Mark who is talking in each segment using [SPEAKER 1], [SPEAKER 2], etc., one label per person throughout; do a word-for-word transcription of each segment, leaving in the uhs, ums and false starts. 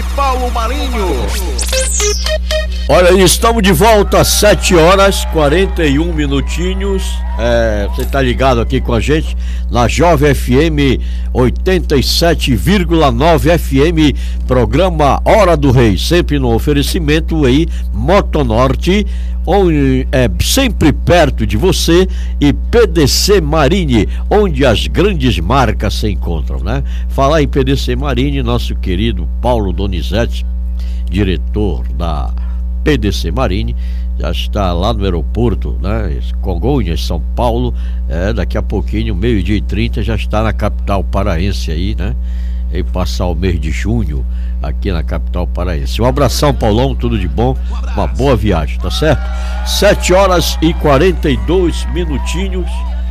[SPEAKER 1] e Paulo Marinho.
[SPEAKER 2] Olha aí, estamos de volta às sete horas e quarenta e um minutinhos. É, você tá ligado aqui com a gente na Jovem F M oitenta e sete vírgula nove F M, programa Hora do Rei, sempre no oferecimento aí Motonorte, onde é sempre perto de você, e P D C Marine, onde as grandes marcas se encontram, né? Falar em P D C Marine, nosso querido Paulo Donizete, diretor da P D C Marine, já está lá no aeroporto, né? Congonhas, São Paulo. É, daqui a pouquinho, meio-dia e trinta, já está na capital paraense aí, né? E passar o mês de junho aqui na capital paraense. Um abração, Paulão, tudo de bom, uma boa viagem, tá certo? sete horas e quarenta e dois minutinhos.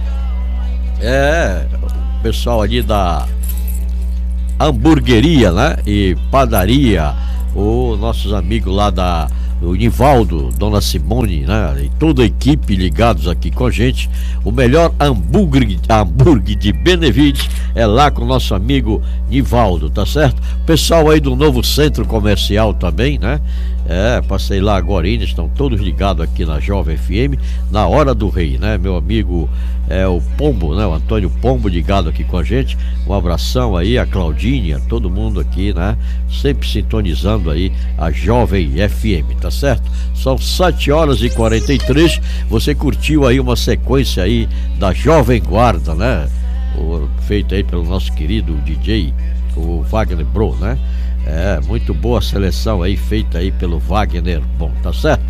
[SPEAKER 2] É, o pessoal ali da hamburgueria, né? E padaria, os nossos amigos lá da o Nivaldo, Dona Simone, né? E toda a equipe ligados aqui com a gente. O melhor hambúrguer, hambúrguer de Benevides é lá com o nosso amigo Nivaldo, tá certo? Pessoal aí do novo centro comercial também, né? É, passei lá agora, estão todos ligados aqui na Jovem F M, na Hora do Rei, né? Meu amigo é o Pombo, né? O Antônio Pombo ligado aqui com a gente. Um abração aí, a Claudinha, todo mundo aqui, né? Sempre sintonizando aí a Jovem F M, tá certo? São sete horas e quarenta e três. Você curtiu aí uma sequência aí da Jovem Guarda, né? O, feita aí pelo nosso querido D J, o Wagner Bro, né? É, muito boa seleção aí, feita aí pelo Wagner, bom, tá certo?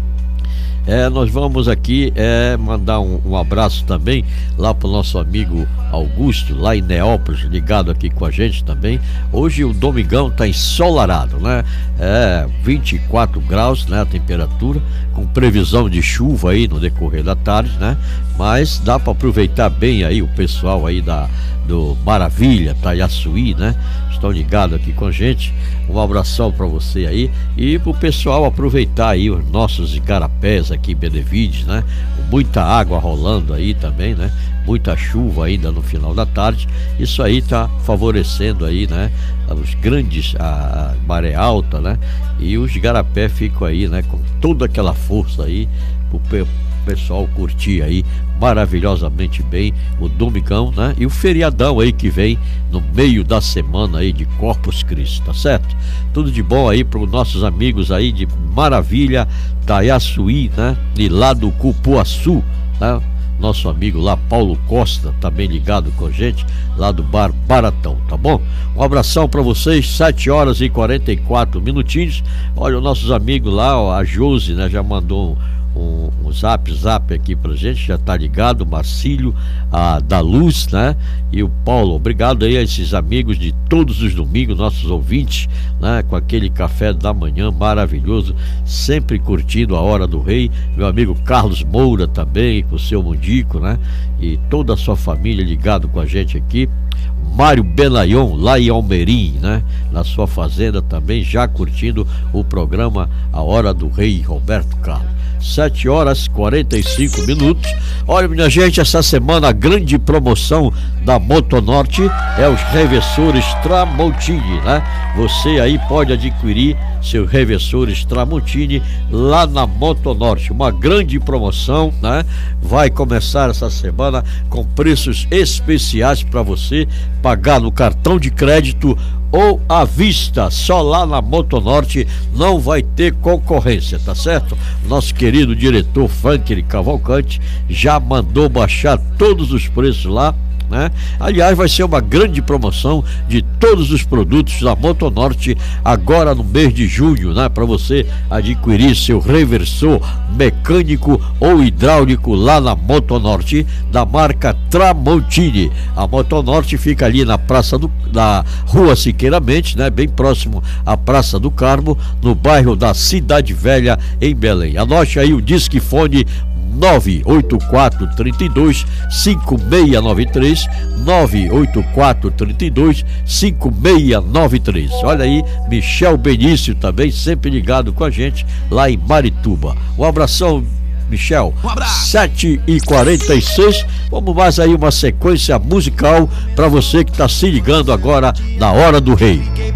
[SPEAKER 2] É, nós vamos aqui é, mandar um, um abraço também lá pro nosso amigo Augusto, lá em Neópolis, ligado aqui com a gente também. Hoje o domingão tá ensolarado, né? É, vinte e quatro graus, né? A temperatura, com previsão de chuva aí no decorrer da tarde, né? Mas dá para aproveitar bem aí o pessoal aí da, do Maravilha, Taiaçuí, né? Estão ligados aqui com a gente. Um abração para você aí e pro pessoal aproveitar aí os nossos igarapés aqui em Benevides, né? Muita água rolando aí também, né? Muita chuva ainda no final da tarde. Isso aí tá favorecendo aí, né? Os grandes, a, a maré alta, né? E os igarapés ficam aí, né? Com toda aquela força aí pro pessoal curtir aí maravilhosamente bem o domingão, né? E o feriadão aí que vem no meio da semana aí de Corpus Christi, tá certo? Tudo de bom aí para os nossos amigos aí de Maravilha, Taiaçuí, né? E lá do Cupuaçu, né? Nosso amigo lá, Paulo Costa, também ligado com a gente, lá do Bar Baratão, tá bom? Um abração para vocês, sete horas e quarenta e quatro minutinhos. Olha, os nossos amigos lá, ó, a Josi, né? Já mandou um Um, um zap zap aqui pra gente, já tá ligado, o Marcílio, a da Luz, né? E o Paulo, obrigado aí a esses amigos de todos os domingos, nossos ouvintes, né? Com aquele café da manhã maravilhoso, sempre curtindo a Hora do Rei. Meu amigo Carlos Moura também, com o seu Mundico, né? E toda a sua família ligado com a gente aqui. Mário Benayon, lá em Almerim, né? Na sua fazenda também, já curtindo o programa A Hora do Rei, Roberto Carlos. sete horas e quarenta e cinco minutos. Olha, minha gente, essa semana a grande promoção da Motonorte é os reversores Tramontini, né? Você aí pode adquirir seus reversores Tramontini lá na Motonorte. Uma grande promoção, né? Vai começar essa semana com preços especiais para você pagar no cartão de crédito ou à vista. Só lá na Motonorte, não vai ter concorrência, tá certo? Nosso querido diretor Franklin Cavalcante já mandou baixar todos os preços lá, né? Aliás, vai ser uma grande promoção de todos os produtos da Motonorte agora no mês de junho, né? Para você adquirir seu reversor mecânico ou hidráulico lá na Motonorte, da marca Tramontini. A Motonorte fica ali na praça do, na Rua Siqueira Mendes, né? Bem próximo à Praça do Carmo, no bairro da Cidade Velha, em Belém. Anote aí o disque fone nove oito quatro, três dois, cinco seis nove três, nove oito quatro, três dois, cinco seis nove três. Olha aí, Michel Benício também sempre ligado com a gente lá em Marituba. Um abração, Michel.
[SPEAKER 1] Um abraço.
[SPEAKER 2] sete e quarenta e seis. Vamos mais aí uma sequência musical para você que está se ligando agora na Hora do Rei.